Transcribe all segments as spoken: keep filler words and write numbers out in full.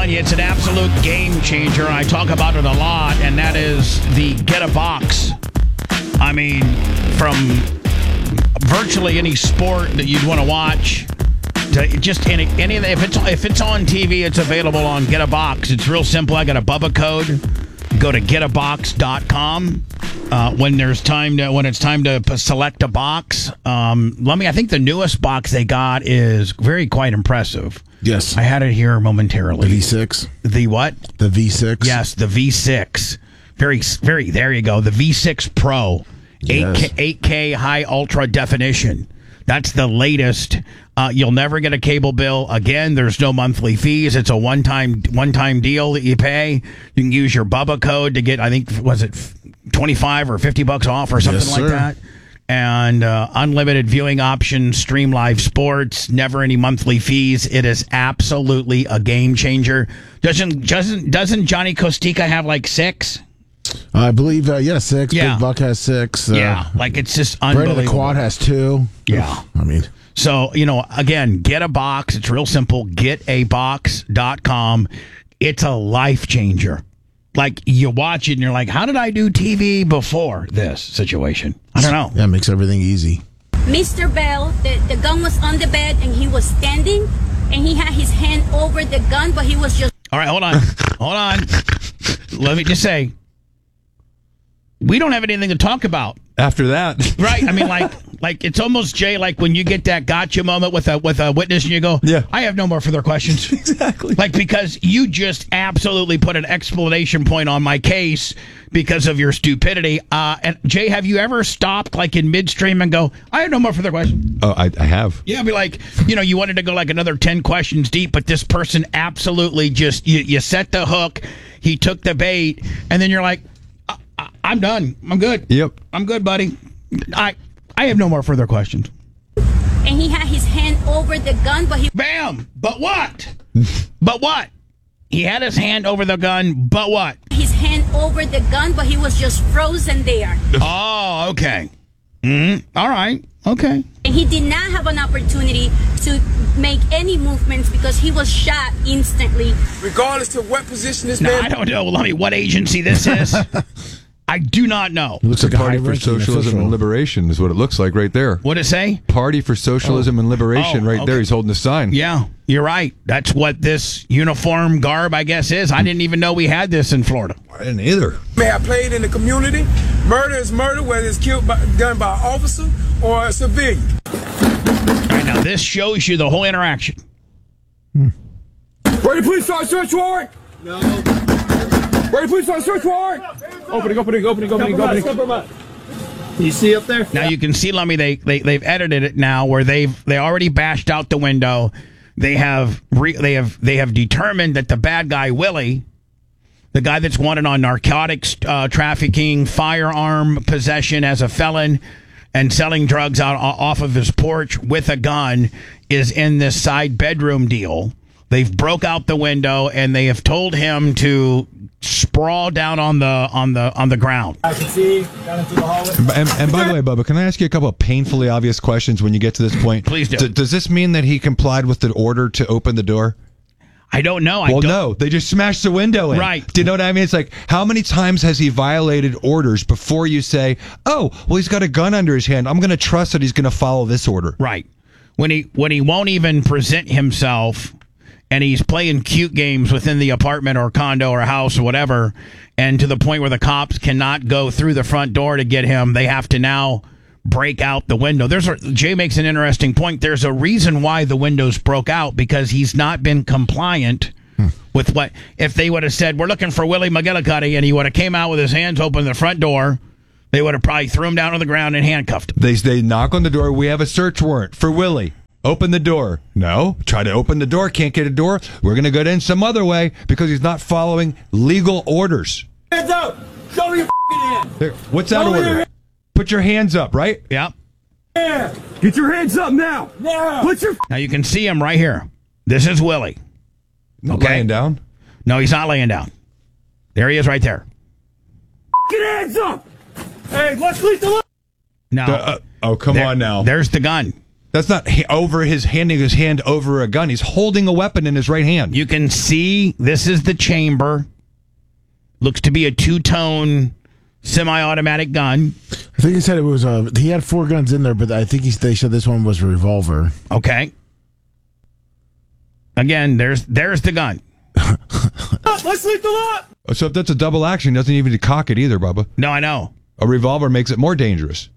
telling you, it's an absolute game changer. I talk about it a lot, and that is the Get a Box. I mean, from virtually any sport that you'd want to watch, to just any, any if it's if it's on T V, it's available on Get a Box. It's real simple. I got a Bubba code. Go to get a box dot com. Uh, when there's time to when it's time to p- select a box. Um, let me. I think the newest box they got is very quite impressive. Yes, I had it here momentarily. The V six. The what? The V six. Yes, the V six. Very, very. There you go. The V six Pro, Yes. eight K, eight K high ultra definition. That's the latest. Uh, you'll never get a cable bill again. There's no monthly fees. It's a one-time one-time deal that you pay. You can use your Bubba code to get, I think, was it twenty-five or fifty bucks off or something Yes, like sir. that. And uh, unlimited viewing options, stream live sports, never any monthly fees. It is absolutely a game changer. Doesn't doesn't doesn't Johnny Costica have like six? I believe, uh, yeah, six. Yeah. Big Buck has six. Uh, Yeah, like it's just Brandon unbelievable. the Quad has two. Yeah. I mean, So, you know, again, get a box. It's real simple. get a box dot com. It's a life changer. Like, you watch it and you're like, how did I do T V before this situation? I don't know. yeah, it makes everything easy. Mister Bell, the, the gun was on the bed and he was standing and he had his hand over the gun, but he was just... All right, hold on. Hold on. Let me just say, we don't have anything to talk about. After that. Right? I mean, like, like it's almost, Jay, like when you get that gotcha moment with a with a witness and you go, Yeah. I have no more further questions. Exactly. Like, because you just absolutely put an explanation point on my case because of your stupidity. Uh, and Jay, have you ever stopped like in midstream and go, I have no more further questions? Oh, I, I have. Yeah, be like, you know, you wanted to go like another ten questions deep, but this person absolutely just, you, you set the hook, he took the bait, and then you're like, I, I, I'm done. I'm good. Yep. I'm good, buddy. I I have no more further questions. And he had his hand over the gun, but he... Bam! But what? But what? He had his hand over the gun, but what? His hand over the gun, but he was just frozen there. Oh, okay. Mm-hmm. All right. Okay. And he did not have an opportunity to make any movements because he was shot instantly. Regardless to what position this Now, man... I don't know, let me, what agency this is. I do not know. It looks like a Party for high-ranking Socialism official. and Liberation is what it looks like right there. What'd it say? Party for Socialism and Liberation Oh, right okay. there. He's holding the sign. Yeah, you're right. That's what this uniform garb, I guess, is. I didn't even know we had this in Florida. I didn't either. may have played in the community. Murder is murder, whether it's killed by, done by an officer or a civilian. All right, now this shows you the whole interaction. Ready, please start search warrant? No. Ready, please start search warrant? Opening, opening, opening, opening, opening. You see up there? Now you can see, Lummy, they, they they've edited it now where they've they already bashed out the window. They have re, they have they have determined that the bad guy Willie, the guy that's wanted on narcotics uh, trafficking, firearm possession as a felon, and selling drugs out off of his porch with a gun, is in this side bedroom deal. They've broke out the window and they have told him to sprawl down on the on the on the ground. I can see down into the hallway. And, and by the way, Bubba, can I ask you a couple of painfully obvious questions when you get to this point? Please do. D- does this mean that he complied with the order to open the door? I don't know. I Well, don't, no. They just smashed the window in. Right. Do you know what I mean? It's like, how many times has he violated orders before you say, oh, well, he's got a gun under his hand. I'm going to trust that he's going to follow this order. Right. When he when he won't even present himself and he's playing cute games within the apartment or condo or house or whatever, and to the point where the cops cannot go through the front door to get him, they have to now break out the window. There's a, Jay makes an interesting point. There's a reason why the windows broke out, because he's not been compliant hmm. with what, if they would have said, we're looking for Willie McGillicuddy, and he would have came out with his hands open the front door, they would have probably threw him down on the ground and handcuffed him. They, they knock on the door. We have a search warrant for Willie. Open the door. No. Try to open the door. Can't get a door. We're going to go in some other way because he's not following legal orders. Hands up! Show me your f***ing hand! There, what's that Show me order? your hand. Put your hands up, right? Yep. Yeah. Get your hands up now! Now! Put your Now you can see him right here. This is Willie. Okay. Laying down. No, he's not laying down. There he is right there. f***ing hands up! Hey, let's leave the... No. Uh, uh, oh, come There- on now. There's the gun. That's not ha- over his handing his hand over a gun. He's holding a weapon in his right hand. You can see this is the chamber. Looks to be a two-tone semi-automatic gun. I think he said it was a. He had four guns in there, but I think he, they said this one was a revolver. Okay. Again, there's there's the gun. Let's leave the lot. So if that's a double action, he doesn't even need to cock it either, Bubba. No, I know. A revolver makes it more dangerous.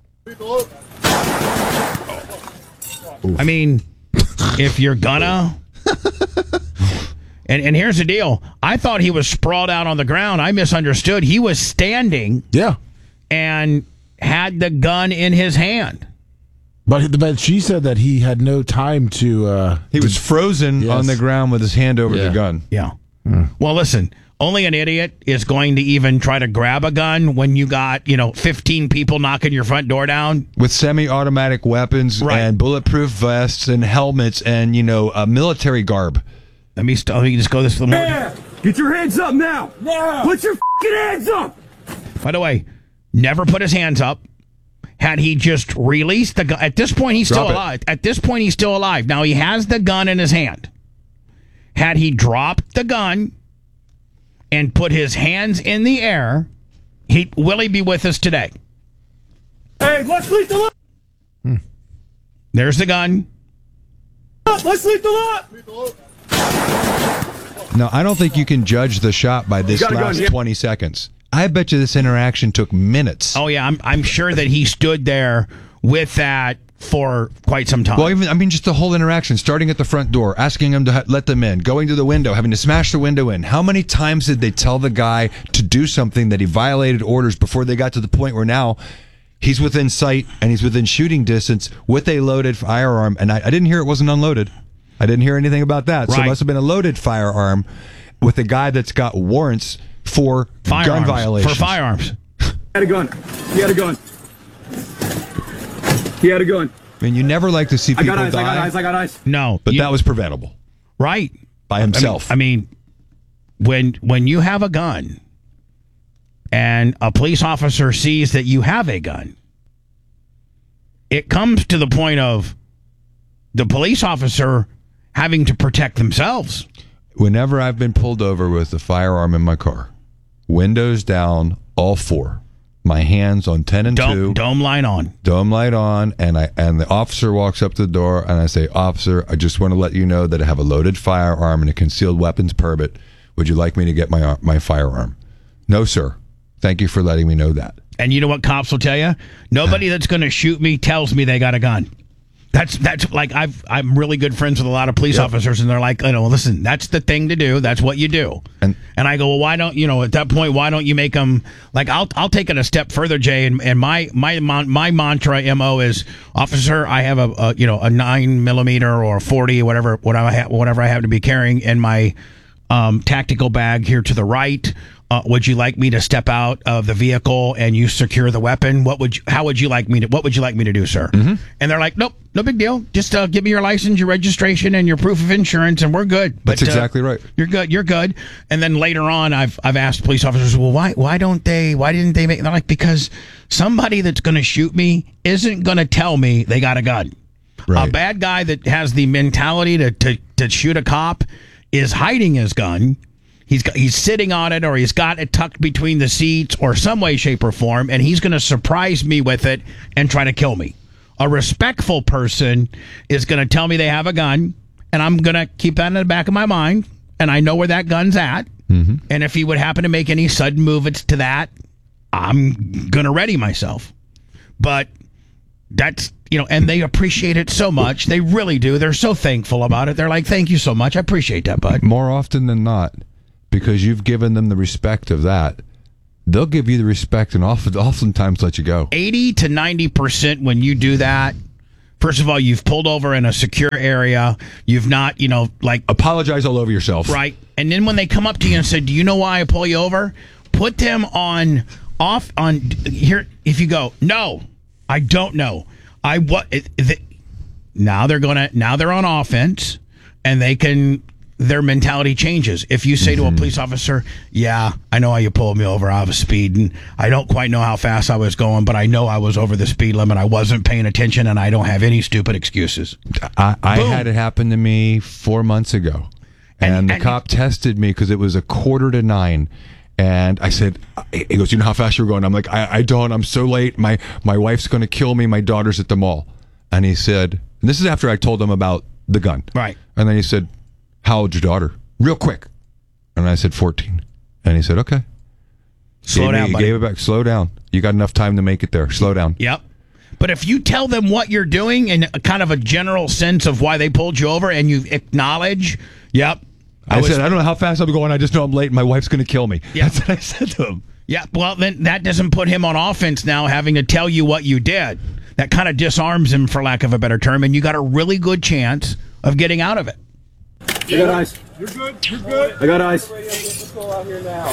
I mean, if you're gonna... and, and here's the deal. I thought he was sprawled out on the ground. I misunderstood. He was standing Yeah. and had the gun in his hand. But, but she said that he had no time to... Uh, He was frozen Yes. on the ground with his hand over Yeah. the gun. Yeah. Well, listen, only an idiot is going to even try to grab a gun when you got, you know, fifteen people knocking your front door down. With semi-automatic weapons Right. and bulletproof vests and helmets and, you know, a military garb. Let me, st- let me just go this little more. Yeah. Get your hands up now. Now. Put your fucking hands up. By the way, never put his hands up. Had he just released the gun, at this point he's still Drop it. alive. At this point he's still alive. Now he has the gun in his hand. Had he dropped the gun and put his hands in the air, he will he be with us today? Hey, let's leave the lot. There's the gun. Let's leave the lot. No, I don't think you can judge the shot by this got a gun, last yeah. twenty seconds. I bet you this interaction took minutes. Oh yeah, I'm I'm sure that he stood there with that for quite some time. Well, even I mean, just the whole interaction, starting at the front door, asking him to ha- let them in, going to the window, having to smash the window in. How many times did they tell the guy to do something that he violated orders before they got to the point where now he's within sight and he's within shooting distance with a loaded firearm? And I, I didn't hear it wasn't unloaded. I didn't hear anything about that. So Right. it must have been a loaded firearm with a guy that's got warrants for gun Firearms, violations. for firearms. He had a gun. He had a gun. He had a gun. I mean, you never like to see I people got eyes. die, I got eyes. I got eyes. No, but you- that was preventable right by himself. I mean, when when you have a gun and a police officer sees that you have a gun, it comes to the point of the police officer having to protect themselves. Whenever I've been pulled over with a firearm in my car, windows down, all four, my hands on ten and Dome, two, dome line on. dome light on, and I and the officer walks up to the door, and I say, "Officer, I just want to let you know that I have a loaded firearm and a concealed weapons permit. Would you like me to get my my firearm?" "No, sir. Thank you for letting me know that." And you know what cops will tell you? Nobody that's going to shoot me tells me they got a gun. That's that's like I've I'm really good friends with a lot of police Yep. officers, and they're like, you know, listen, that's the thing to do. That's what you do. And- and I go, well, why don't you know? At that point, why don't you make them like? I'll I'll take it a step further, Jay. And, and my my mon- my mantra M O is, officer, I have a, a you know a nine millimeter or a forty, whatever whatever I ha- whatever I have to be carrying in my um, tactical bag here to the right. Uh, would you like me to step out of the vehicle and you secure the weapon? What would you, how would you like me to, what would you like me to do, sir? Mm-hmm. And they're like, nope, no big deal. Just uh, give me your license, your registration, and your proof of insurance, and we're good. But, That's exactly uh, right. You're good. You're good. And then later on, I've I've asked police officers, well, why why don't they? Why didn't they make? They're like, because somebody that's going to shoot me isn't going to tell me they got a gun. Right. A bad guy that has the mentality to to to shoot a cop is hiding his gun. He's got, he's sitting on it, or he's got it tucked between the seats, or some way, shape, or form, and he's going to surprise me with it and try to kill me. A respectful person is going to tell me they have a gun, and I'm going to keep that in the back of my mind, and I know where that gun's at. Mm-hmm. And if he would happen to make any sudden movements to that, I'm going to ready myself. But that's, you know, and they appreciate it so much. They really do. They're so thankful about it. They're like, thank you so much. I appreciate that, bud. More often than not, because you've given them the respect of that, they'll give you the respect and often, oftentimes let you go. eighty to ninety percent when you do that, first of all, you've pulled over in a secure area. You've not, you know, like, Apologize all over yourself. right. And then when they come up to you and say, do you know why I pull you over? Put them on, off, on, here, if you go, no, I don't know. I, what, it, it, now they're going to, now they're on offense, and they can their mentality changes. If you say mm-hmm. to a police officer, yeah, I know how you pulled me over. I was speeding. I don't quite know how fast I was going, but I know I was over the speed limit. I wasn't paying attention, and I don't have any stupid excuses. I, I had it happen to me four months ago, and, and the and, cop tested me because it was a quarter to nine. And I said, he goes, you know how fast you're going? I'm like, I, I don't. I'm so late. My, my wife's going to kill me. My daughter's at the mall. And he said, and this is after I told him about the gun. Right. And then he said, how old's your daughter? Real quick. And I said, fourteen. And he said, okay. Slow gave down, me, buddy. Gave it back. Slow down. You got enough time to make it there. Slow down. Yep. But if you tell them what you're doing in a kind of a general sense of why they pulled you over and you acknowledge, yep. I, I was, said, I don't know how fast I'm going. I just know I'm late and my wife's going to kill me. Yep. That's what I said to him. Yeah, well, then that doesn't put him on offense now, having to tell you what you did. That kind of disarms him, for lack of a better term, and you got a really good chance of getting out of it. I got ice. You're good. You're good. I got ice. Let's go out here now.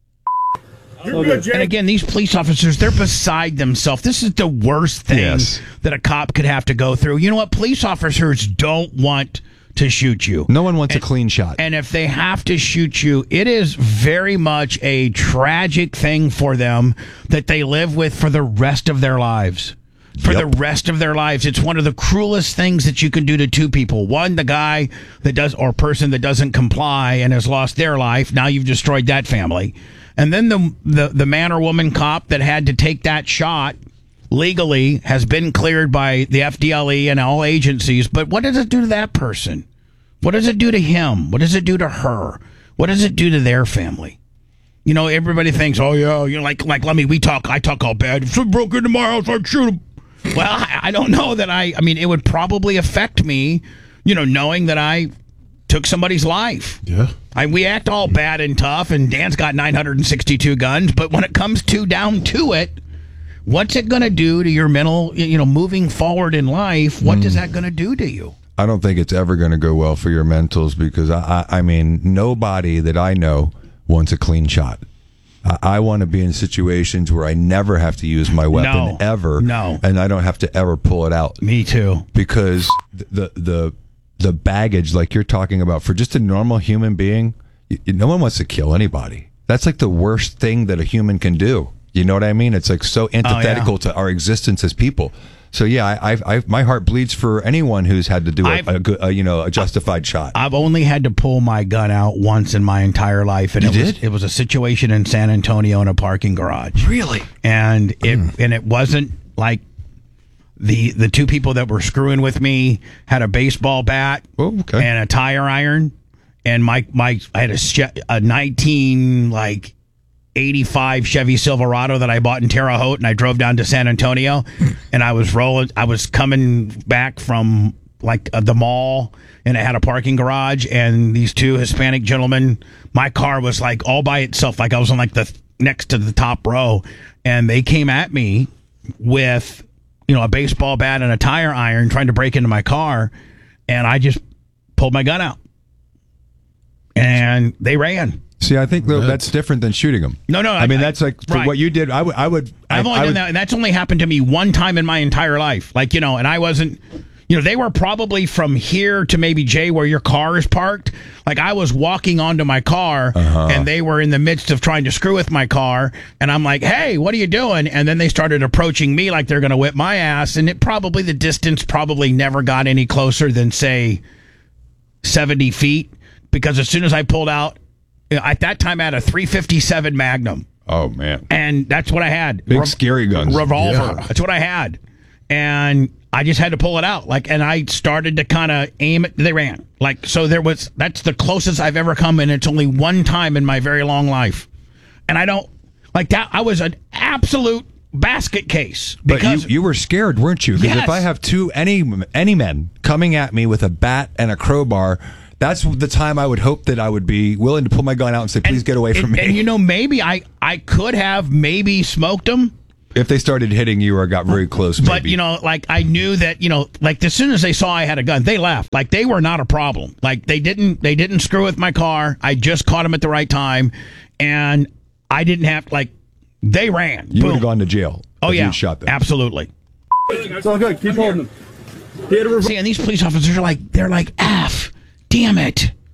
You're good, Jay. And again, these police officers, they're beside themselves. This is the worst thing yes. that a cop could have to go through. You know what? Police officers don't want to shoot you. No one wants and, a clean shot. And if they have to shoot you, it is very much a tragic thing for them that they live with for the rest of their lives. For yep. the rest of their lives. It's one of the cruelest things that you can do to two people. One, the guy that does, or person that doesn't comply and has lost their life. Now you've destroyed that family. And then the, the, the man or woman cop that had to take that shot legally has been cleared by the F D L E and all agencies. But what does it do to that person? What does it do to him? What does it do to her? What does it do to their family? You know, everybody thinks, oh, yeah, you know, like, like, let me, we talk, I talk all bad. If someone broke into my house, I'd shoot him. Well, I, I don't know that I, I mean, it would probably affect me, you know, knowing that I took somebody's life. Yeah. I, we act all bad and tough, and Dan's got nine hundred sixty-two guns, but when it comes to down to it, what's it going to do to your mental, you know, moving forward in life? What mm. is that going to do to you? I don't think it's ever going to go well for your mentals because, I, I, I mean, nobody that I know wants a clean shot. I, I want to be in situations where I never have to use my weapon no, ever. No. And I don't have to ever pull it out. Me too. Because the the the baggage, like you're talking about, for just a normal human being, you, no one wants to kill anybody. That's like the worst thing that a human can do. You know what I mean? It's like so antithetical oh, yeah. to our existence as people. So yeah, I, I, I, my heart bleeds for anyone who's had to do a, a, a you know a justified shot. I've only had to pull my gun out once in my entire life, and you it did? was it was a situation in San Antonio in a parking garage. Really? And it mm. and it wasn't like the the two people that were screwing with me had a baseball bat oh, okay. and a tire iron, and my my I had a a nineteen like. eighty-five Chevy Silverado that I bought in Terre Haute, and I drove down to San Antonio, and I was rolling. I was coming back from like uh, the mall, and it had a parking garage, and these two Hispanic gentlemen. My car was like all by itself, like I was on like the next to the top row, and they came at me with you know a baseball bat and a tire iron, trying to break into my car, and I just pulled my gun out, and they ran. See, I think though, that's different than shooting them. No, no. I, I mean, I, that's like for right. what you did. I would, I would. I've I, only I done would, that, and that's only happened to me one time in my entire life. Like you know, and I wasn't. You know, they were probably from here to maybe Jay, where your car is parked. Like I was walking onto my car, uh-huh. and they were in the midst of trying to screw with my car, and I'm like, "Hey, what are you doing?" And then they started approaching me like they're going to whip my ass, and it probably the distance probably never got any closer than say seventy feet, because as soon as I pulled out. At that time, I had a three fifty-seven Magnum. Oh, man. And that's what I had. Big, Re- scary guns. Revolver. Yeah. That's what I had. And I just had to pull it out. Like, and I started to kind of aim it. They ran. Like, so there was, that's the closest I've ever come, and it's only one time in my very long life. And I don't, like that, I was an absolute basket case. But you, you were scared, weren't you? Because yes. if I have two, any, any men coming at me with a bat and a crowbar, that's the time I would hope that I would be willing to pull my gun out and say, please and, get away from and, me. And, you know, maybe I, I could have maybe smoked them. If they started hitting you or got very close, maybe. But, you know, like, I knew that, you know, like, as soon as they saw I had a gun, they left. Like, they were not a problem. Like, they didn't, they didn't screw with my car. I just caught them at the right time. And I didn't have, like, they ran. You Boom. would have gone to jail. Oh, yeah. You shot them. Absolutely. It's all good. Keep holding them. See, and these police officers are like, they're like, F, damn it.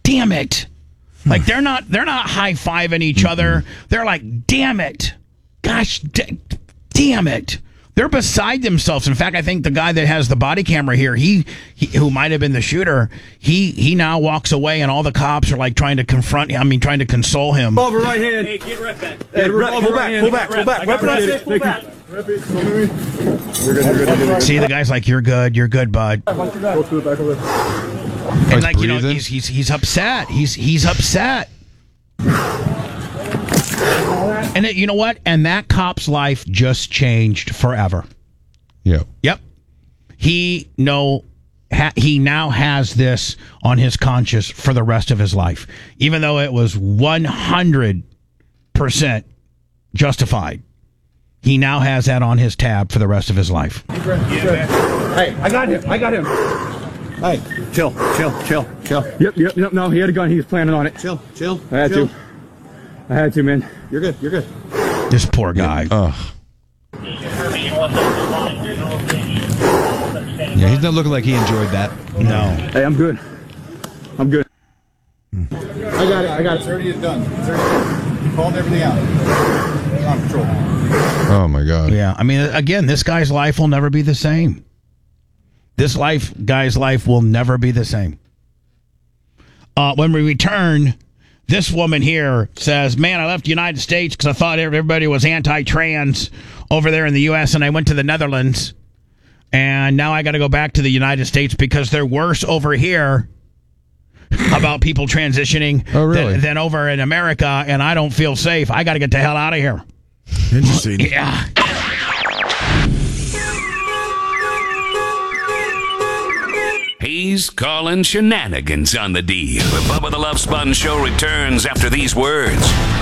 damn it. Like they're not they're not high-fiving each other. They're like, damn it. Gosh, d- damn it. They're beside themselves. In fact, I think the guy that has the body camera here, he, he who might have been the shooter, he he now walks away, and all the cops are like trying to confront him. I mean, trying to console him. Over right hand. Hey, get rep back. Hey, pull back, pull back, pull back, pull back. Rep, Rep rep, pull back. You're good, you're good, you're good. See, the guy's like, you're good, you're good, bud. Go to the back of it. And like, you know, breathing. he's he's he's upset. He's he's upset. And it, you know what? And that cop's life just changed forever. Yeah. Yep. He no ha, he now has this on his conscience for the rest of his life. Even though it was one hundred percent justified. He now has that on his tab for the rest of his life. Hey, I got him. I got him. Hey, chill, chill, chill, chill. Yep, yep, yep. No, he had a gun. He was planning on it. Chill, chill. I had chill. to. I had to, man. You're good. You're good. This poor guy. Ugh. Yeah, he's not looking like he enjoyed that. No. Hey, I'm good. I'm good. I got it. I got it. It's already done. It's already done. You called everything out. On patrol. Oh my God. Yeah. I mean, again, this guy's life will never be the same. This life, guy's life will never be the same. Uh, when we return, this woman here says, man, I left the United States because I thought everybody was anti-trans over there in the U S and I went to the Netherlands. And now I got to go back to the United States because they're worse over here about people transitioning oh, really? than, than over in America. And I don't feel safe. I got to get the hell out of here. Interesting. Yeah. He's calling shenanigans on the D. The Bubba the Love Sponge Show returns after these words.